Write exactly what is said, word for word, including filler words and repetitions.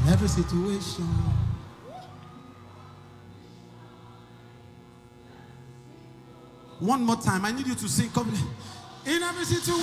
every situation. One more time, I need you to sing. Come in every situation.